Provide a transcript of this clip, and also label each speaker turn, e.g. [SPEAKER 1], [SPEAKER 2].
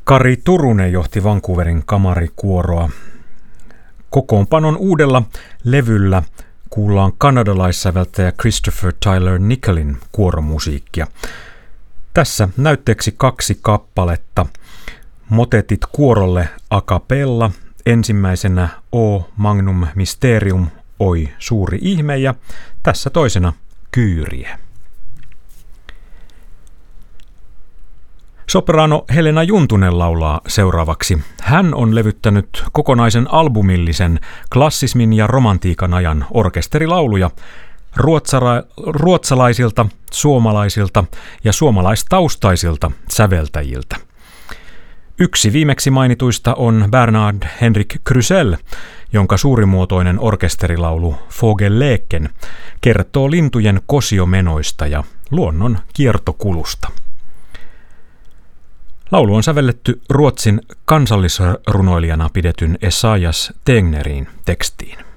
[SPEAKER 1] Kari Turunen johti Vancouverin kamarikuoroa. Kokoonpanon uudella levyllä kuullaan kanadalaissäveltäjä Christopher Tyler Nicholin kuoromusiikkia. Tässä näytteeksi 2 kappaletta. Motetit kuorolle a cappella, ensimmäisenä O Magnum Mysterium, oi suuri ihme, ja tässä toisena Kyrie. Soprano Helena Juntunen laulaa seuraavaksi. Hän on levyttänyt kokonaisen albumillisen klassismin ja romantiikan ajan orkesterilauluja ruotsalaisilta, suomalaisilta ja suomalaistaustaisilta säveltäjiltä. Yksi viimeksi mainituista on Bernard Henrik Krusell, jonka suurimuotoinen orkesterilaulu Vogelleken kertoo lintujen kosiomenoista ja luonnon kiertokulusta. Laulu on sävelletty Ruotsin kansallisrunoilijana pidetyn Esaias Tegnerin tekstiin.